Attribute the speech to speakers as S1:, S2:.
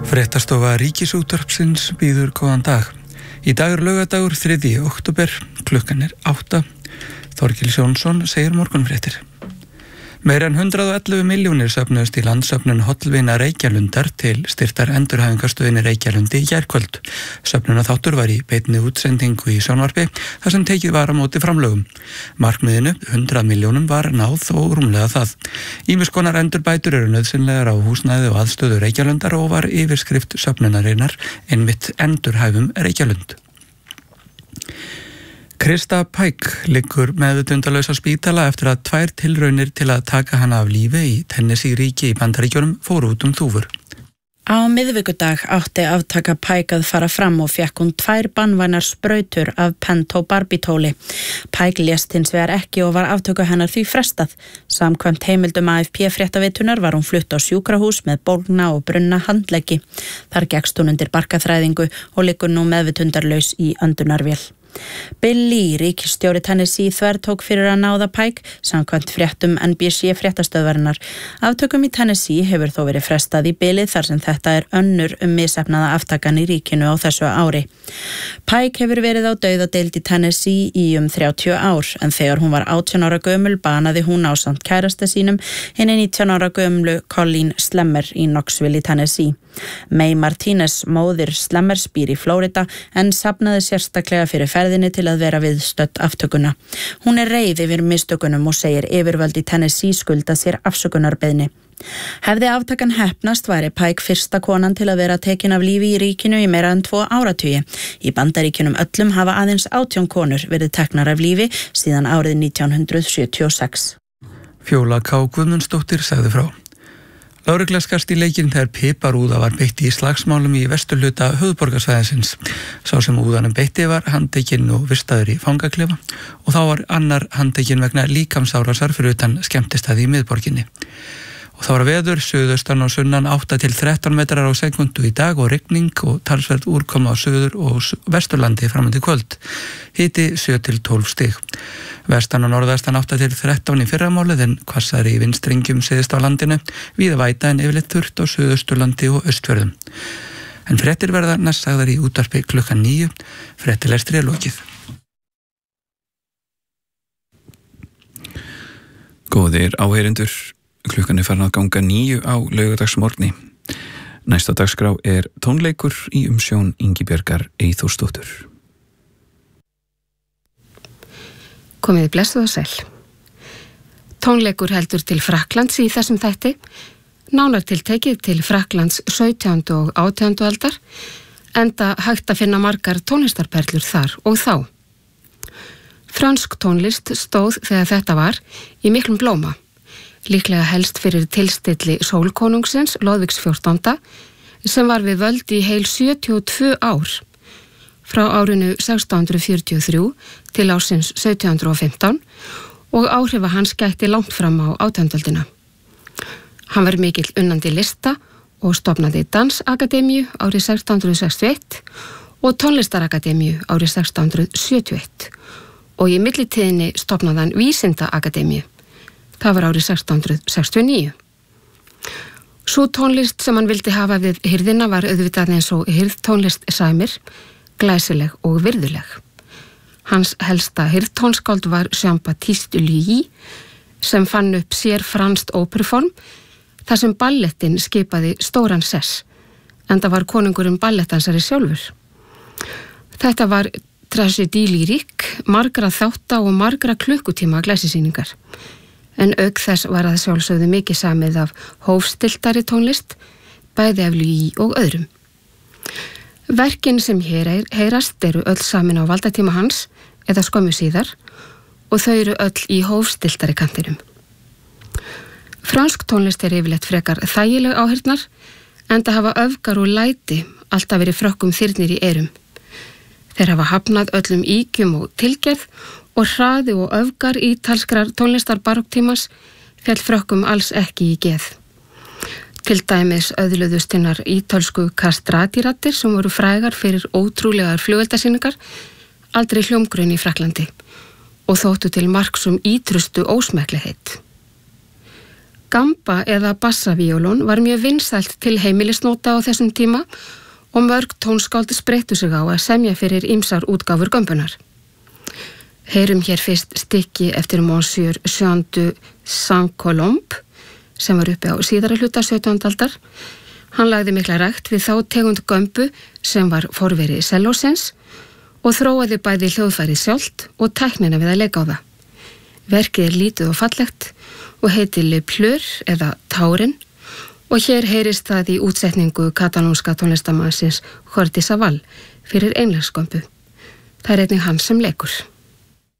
S1: Fréttastofa Ríkisútvarpsins býður góðan dag. Í dag laugardagur 3. október, klukkan 8. Þorkils Jónsson segir morgunfréttir. Meira en 111 milljónir söfnuðust í landsöfnun Hollvina Reykjalundar til styrktar endurhæfingarstöðinni Reykjalundi í gærkvöld. Söfnunarþáttur var í beinni útsendingu í sjónvarpi þar sem tekið var á móti framlögum. Markmiðinu, 100 milljónum, var náð og rúmlega það. Ýmis konar endurbætur eru nauðsynlegar á húsnæði og aðstöðu Reykjalundar og var yfirskrift söfnunarinnar einmitt endurhæfum Reykjalund. Krista Pike liggur meðvitundarlaus á spítala eftir að 2 tilraunir til að taka hana af lífi í Tennessee ríki í Bandaríkjunum fóru út þúfur.
S2: Á miðvikudag átti aftaka Pike að fara fram og fékk hún 2 banvænar sprautur af pentobarbitóli. Pike lést hins vegar ekki og var aftöku hennar því frestað. Samkvæmt heimildum AFP-fréttaveitunar var hún flutt á sjúkrahús með bólgna og brunna handleggi. Þar gekkst hún undir barkaþræðingu og liggur nú meðvitundarlaus í öndunarvél. Bill Lee, ríkisstjóri Tennessee, þvertók fyrir að náða Pike samkvæmt fréttum NBC fréttastöðvarinnar. Aftökum í Tennessee hefur þó verið frestað í bilið þar sem þetta er önnur misheppnaða aftakan í ríkinu á þessu ári. Pike hefur verið á dauðadeild í Tennessee í 30 ár en þegar hún var 18 ára gömul banaði hún ásamt kærasta sínum hinni 19 ára gömlu Colleen Slemmer í Knoxville í Tennessee. May Martinez, móðir Slemmers, býr í Flórida en safnaði sérstaklega fyrir ferðinni til að vera viðstödd aftökuna. Hún er reið yfir mistökunum og segir yfirvöld í Tennessee skulda sér afsökunarbeiðni. Hefði aftakan heppnast væri Pike fyrsta konan til að vera tekin af lífi í ríkinu í meira en 2 áratugi. Í Bandaríkjunum öllum hafa aðeins 18 konur verið teknar af lífi síðan árið 1976.
S1: Fjóla K. Guðmundsdóttir sagði frá. Lögregla skast í leikinn þegar piparúða var beitt í slagsmálum í vesturhluta höfuðborgarsvæðisins. Sá sem úðanum beitti var handtekinn og vistaður í fangaklefa og þá var annar handtekinn vegna líkamsárásar fyrir utan skemmtistæði í miðborginni. Og þá var veður suðaustan og sunnan 8 til 13 metrar á sekundu í dag og rigning og talsverð úrkoma á suður og vesturlandi framöndi kvöld. Hiti 7 til 12 stig. Vestan og norðastan 8 til 13 í fyrramálið en hvassari í vindstrengjum syðst á landinu, víða væta en yfirleitt þurrt á suðausturlandi og austfjörðum. En fréttir verða næst sagðar í útvarpi klukkan 9, fréttilestri er lokið.
S3: Góðir áheyrendur, klukkan er farin að ganga 9 á laugardagsmorgni. Næsta dagskrá er tónleikur í umsjón Ingibjargar Eyþórsdóttur.
S4: Komiði blessuð og sæl. Tónleikur heldur til Frakklands í þessum þætti, nánar tiltekið til Frakklands 17. og 18. aldar, enda hægt að finna margar tónlistarperlur þar og þá. Frönsk tónlist stóð þegar þetta var í miklum blóma, líklega helst fyrir tilstilli sólkonungsins Lóðvíks 14. sem var við völd í heil 72 ár. Frá árinu 1643 til ársins 1715 og áhrifa hans gætti langt fram á 18. öldina. Hann var mikill unnandi lista og stofnaði dansakademíu árið 1661 og tónlistarakademíu árið 1671 og í millitíðinni stofnaði hann vísindaakademíu. Það var árið 1669. Sú tónlist sem hann vildi hafa við hirðina var auðvitað eins og hirðtónlist Sæmir, glæsileg og virðuleg. Hans helsta hirðtónskáld var Jean-Baptiste Lully sem fann upp sér franskt óperuform þar sem ballettin skipaði stóran sess, enda var konungurinn ballettansari sjálfur. Þetta var tragédie lyrique, margra þátta og margra klukkutíma glæsisýningar. En auk þess var að sjálfsögðu mikið samið af hófstilltari tónlist, bæði af Lully og öðrum. Verkin sem hér heyrast eru öll samin á valdatíma hans eða skömmu síðar og þau eru öll í hófstilltari kantinum. Frönsk tónlist er yfirleitt frekar þægileg áheyrnar, enda hafa öfgar og læti alltaf verið frökkum þyrnir í eyrum. Þeir hafa hafnað öllum íkjum og tilgerð og hraði og öfgar ítalskrar tónlistar barokktímans féll frökkum alls ekki í geð. Til dæmis öðluðust hinnar ítölsku kastrati-raddir sem voru frægar fyrir ótrúlegar flugeldasýningar aldrei hljómgrunn í Frakklandi og þóttu til marks ítrustu ósmekklegheit. Gamba eða bassavíólón var mjög vinsælt til heimilisnóta á þessum tíma og mörg tónskáld spreyttu sig á að semja fyrir ýmsar útgáfur gömbunar. Heyrum hér fyrst stykki eftir Monsieur Jean de Saint-Colombe sem var uppi á síðara hluta 17. aldar. Hann lagði mikla rækt við þá tegund gömbu sem var forveri sellósins og þróaði bæði hljóðfærið sjálft og tæknina við að leika á það. Verkið lítið og fallegt og heitir Le Pleur eða Tárin og hér heyrist það í útsetningu katalónska tónlistamannsins Jordi Savall fyrir einlegskömbu. Það einnig hann sem leikur.